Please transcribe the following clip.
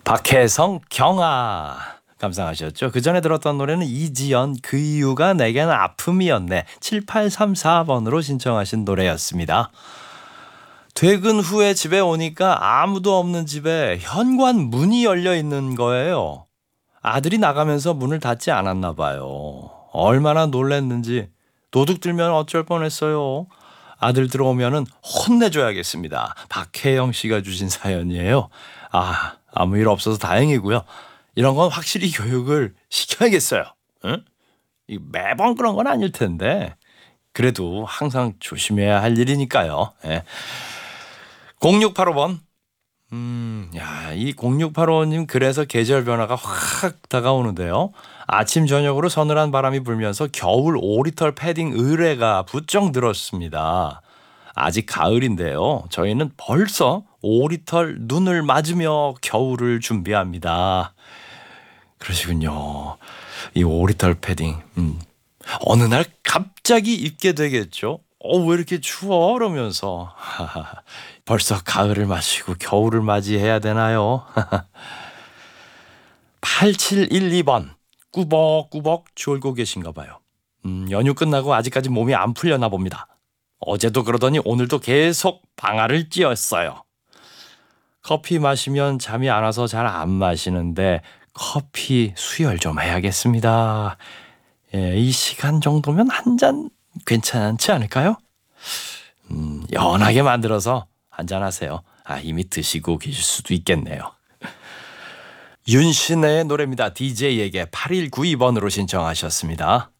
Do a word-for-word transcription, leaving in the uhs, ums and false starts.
박혜성 경아 감상하셨죠? 그 전에 들었던 노래는 이지연 그 이유가 내겐 아픔이었네 칠팔삼사 번으로 신청하신 노래였습니다. 퇴근 후에 집에 오니까 아무도 없는 집에 현관 문이 열려 있는 거예요. 아들이 나가면서 문을 닫지 않았나 봐요. 얼마나 놀랐는지 도둑 들면 어쩔 뻔했어요. 아들 들어오면은 혼내줘야겠습니다. 박혜영 씨가 주신 사연이에요. 아, 아무 일 없어서 다행이고요. 이런 건 확실히 교육을 시켜야겠어요. 응? 이 매번 그런 건 아닐 텐데 그래도 항상 조심해야 할 일이니까요. 예. 공육팔오 번. 음, 야, 이 공육팔오님 그래서 계절 변화가 확 다가오는데요. 아침 저녁으로 서늘한 바람이 불면서 겨울 오리털 패딩 의뢰가 부쩍 늘었습니다. 아직 가을인데요. 저희는 벌써 오리털 눈을 맞으며 겨울을 준비합니다. 그러시군요. 이 오리털 패딩. 음. 어느 날 갑자기 입게 되겠죠. 어, 왜 이렇게 추워? 그러면서 벌써 가을을 마치고 겨울을 맞이해야 되나요? 팔칠일이 번 꾸벅꾸벅 졸고 계신가 봐요. 음, 연휴 끝나고 아직까지 몸이 안 풀렸나 봅니다. 어제도 그러더니 오늘도 계속 방아를 찧었어요. 커피 마시면 잠이 안 와서 잘 안 마시는데 커피 수혈 좀 해야겠습니다. 예, 이 시간 정도면 한 잔 괜찮지 않을까요? 음, 연하게 만들어서 한잔 하세요. 아, 이미 드시고 계실 수도 있겠네요. 윤신의 노래입니다. 디제이에게 팔일구이 번으로 신청하셨습니다.